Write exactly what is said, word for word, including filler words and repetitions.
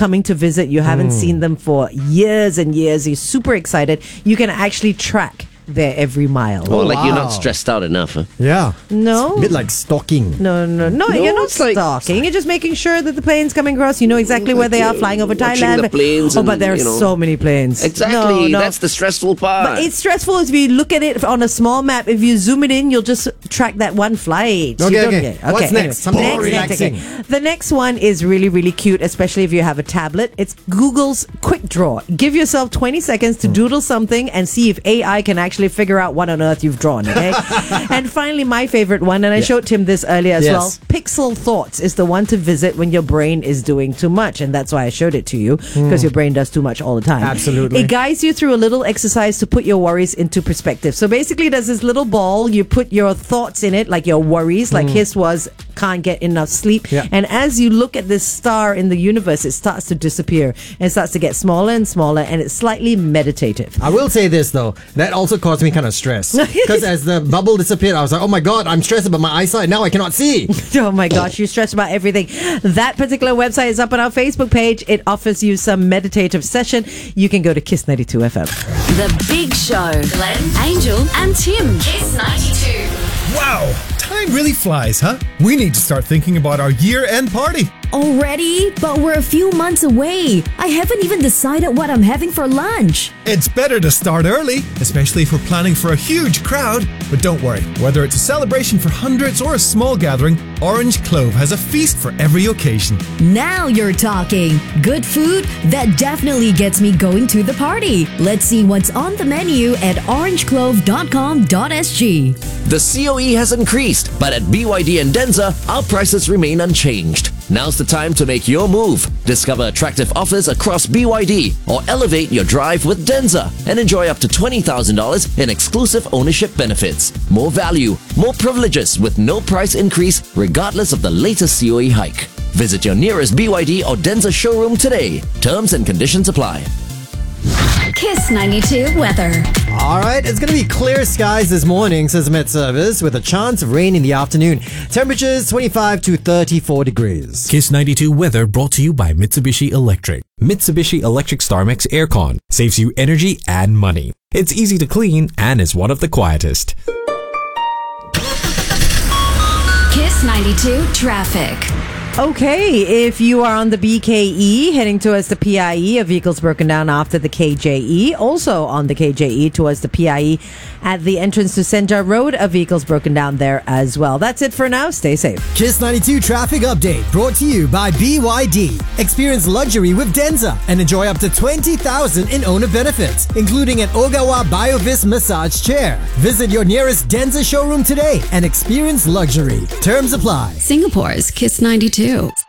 coming to visit. You haven't mm. seen them for years and years. You're super excited. You can actually track their every mile. Oh, like wow. you're not stressed out enough, huh? Yeah. No. It's a bit like stalking. No, no, no. no you're not stalking. Like, you're just making sure that the plane's coming across. You know exactly where they are flying over Thailand. The planes oh, and, but there are you know, so many planes. Exactly. No, no. That's the stressful part. But it's stressful if you look at it on a small map. If you zoom it in, you'll just track that one flight. Okay, okay. okay. What's anyway. next? Something next, relaxing. Next, okay. The next one is really, really cute, especially if you have a tablet. It's Google's Quick Draw. Give yourself twenty seconds to mm. doodle something and see if A I can actually figure out what on earth you've drawn, okay? And finally, my favorite one, and I yeah. showed Tim this earlier as yes. well, Pixel Thoughts is the one to visit when your brain is doing too much, and that's why I showed it to you, because mm. your brain does too much all the time. Absolutely. It guides you through a little exercise to put your worries into perspective. So basically, there's this little ball, you put your thoughts in it, like your worries, like mm. his was, can't get enough sleep, yeah. and as you look at this star in the universe, it starts to disappear, and it starts to get smaller and smaller, and it's slightly meditative. I will say this, though, that also caused me kind of stress. Because as the bubble disappeared, I was like, oh my god, I'm stressed about my eyesight. Now I cannot see. Oh my gosh, you're stressed about everything. That particular website is up on our Facebook page. It offers you some meditative session. You can go to Kiss ninety-two F M. The Big Show. Glenn, Angel, and Tim. Kiss ninety-two. Wow, time really flies, huh? We need to start thinking about our year-end party. Already? But we're a few months away. I haven't even decided what I'm having for lunch. It's better to start early, especially if we're planning for a huge crowd. But don't worry, whether it's a celebration for hundreds or a small gathering, Orange Clove has a feast for every occasion. Now you're talking. Good food that definitely gets me going to the party. Let's see what's on the menu at orange clove dot com dot s g. The C O E has increased, but at B Y D and Denza, our prices remain unchanged. Now's the time to make your move. Discover attractive offers across B Y D or elevate your drive with Denza and enjoy up to twenty thousand dollars in exclusive ownership benefits. More value, more privileges with no price increase regardless of the latest C O E hike. Visit your nearest B Y D or Denza showroom today. Terms and conditions apply. Kiss ninety-two weather. All right, it's going to be clear skies this morning, says Met Service, with a chance of rain in the afternoon. Temperatures twenty-five to thirty-four degrees. Kiss ninety-two weather brought to you by Mitsubishi Electric. Mitsubishi Electric StarMax Aircon saves you energy and money. It's easy to clean and is one of the quietest. Kiss ninety-two traffic. Okay, if you are on the B K E heading towards the P I E, a vehicle's broken down after the K J E. Also on the K J E towards the P I E at the entrance to Senja Road, a vehicle's broken down there as well. That's it for now. Stay safe. Kiss ninety-two traffic update brought to you by B Y D. Experience luxury with Denza and enjoy up to twenty thousand dollars in owner benefits, including an Ogawa BioVis massage chair. Visit your nearest Denza showroom today and experience luxury. Terms apply. Singapore's Kiss ninety-two.